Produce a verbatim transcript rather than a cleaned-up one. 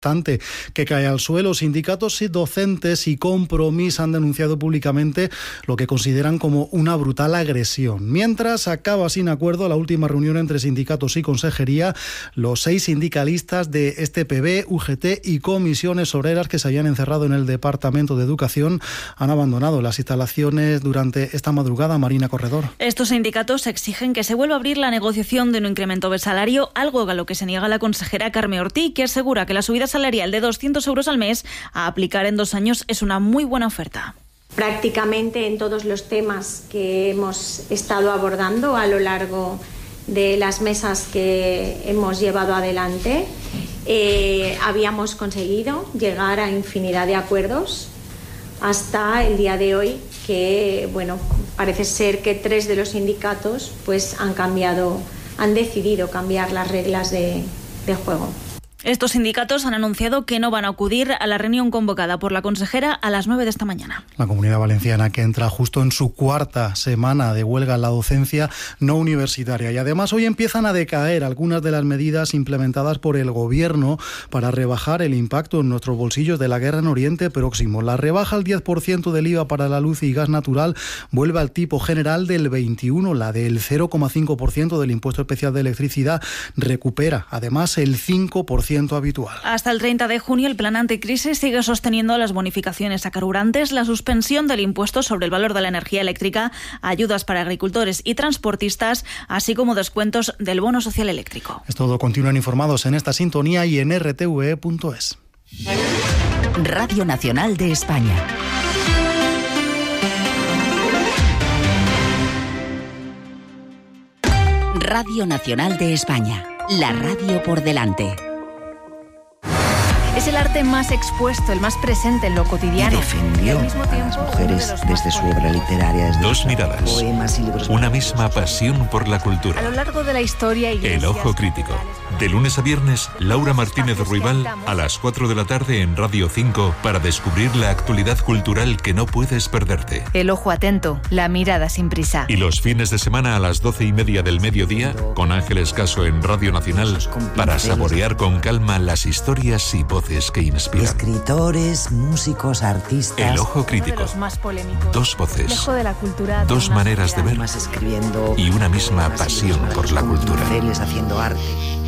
que cae al suelo. Sindicatos y docentes y Compromís han denunciado públicamente lo que consideran como una brutal agresión. Mientras acaba sin acuerdo la última reunión entre sindicatos y consejería, los seis sindicalistas de este P B, U G T y comisiones obreras que se habían encerrado en el Departamento de Educación han abandonado las instalaciones durante esta madrugada. Marina Corredor. Estos sindicatos exigen que se vuelva a abrir la negociación de un incremento del salario, algo a lo que se niega la consejera Carme Ortí, que asegura que la subida salarial de doscientos euros al mes a aplicar en dos años es una muy buena oferta. Prácticamente en todos los temas que hemos estado abordando a lo largo de las mesas que hemos llevado adelante, eh, habíamos conseguido llegar a infinidad de acuerdos hasta el día de hoy, que bueno, parece ser que tres de los sindicatos pues han cambiado, han decidido cambiar las reglas de, de juego. Estos sindicatos han anunciado que no van a acudir a la reunión convocada por la consejera a las nueve de esta mañana. La Comunidad Valenciana, que entra justo en su cuarta semana de huelga en la docencia no universitaria. Y además hoy empiezan a decaer algunas de las medidas implementadas por el Gobierno para rebajar el impacto en nuestros bolsillos de la guerra en Oriente Próximo. La rebaja al diez por ciento del I V A para la luz y gas natural vuelve al tipo general del veintiuno. La del cero coma cinco por ciento del impuesto especial de electricidad recupera además el cinco por ciento habitual. Hasta el treinta de junio el plan anticrisis sigue sosteniendo las bonificaciones a carburantes, la suspensión del impuesto sobre el valor de la energía eléctrica, ayudas para agricultores y transportistas, así como descuentos del bono social eléctrico. Es todo. Continúen informados en esta sintonía y en r t v e punto es. Radio Nacional de España. Radio Nacional de España. La radio por delante. Es el arte más expuesto, el más presente en lo cotidiano. Y defendió al mismo tiempo, a las mujeres de desde su obra literaria. Desde Dos miradas, poemas y libros una misma pasión por la cultura. A lo largo de la historia... El Ojo Crítico. De lunes a viernes, Laura Martínez Ruibal a las cuatro de la tarde en Radio cinco para descubrir la actualidad cultural que no puedes perderte. El ojo atento, la mirada sin prisa. Y los fines de semana a las doce y media del mediodía, con Ángeles Caso en Radio Nacional, para saborear con calma las historias y voces que inspiran. Escritores, músicos, artistas. El Ojo Crítico. Dos voces, de la cultura, dos maneras de ver más escribiendo, y una misma pasión por la cultura. haciendo arte.